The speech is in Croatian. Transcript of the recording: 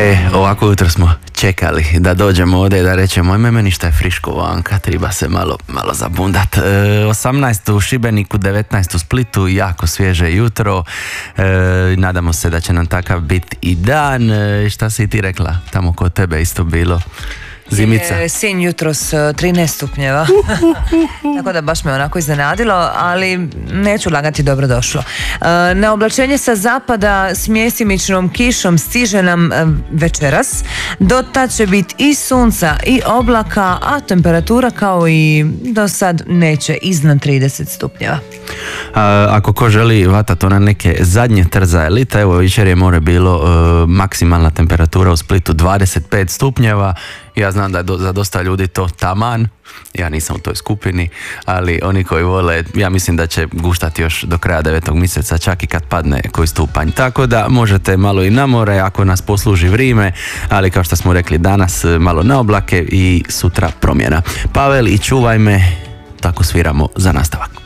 Ovako jutro smo čekali da dođemo ovdje i da rećemo ajme meni šta je friško vanka, treba se malo zabundat. 18. u Šibeniku, 19. u Splitu, jako svježe jutro. Nadamo se da će nam takav biti i dan. Šta si ti rekla? Tamo kod tebe isto bilo zimica. Sinj jutros 13 stupnjeva. Tako da baš me onako iznenadilo, ali neću lagati, dobro došlo. Na oblačenje sa zapada s mjesimičnom kišom stiže nam večeras. Do tad će biti i sunca i oblaka, a temperatura kao i do sad neće iznad 30 stupnjeva. Ako ko želi vatat ona neke zadnje trzaje lita, evo jučer je more bilo maksimalna temperatura u Splitu 25 stupnjeva. Ja znam da je za dosta ljudi to taman, ja nisam u toj skupini, ali oni koji vole, ja mislim da će guštati još do kraja 9. mjeseca, čak i kad padne koji stupanj. Tako da možete malo i na more ako nas posluži vrijeme, ali kao što smo rekli danas malo na oblake i sutra promjena. Pavel i čuvaj me, tako sviramo za nastavak.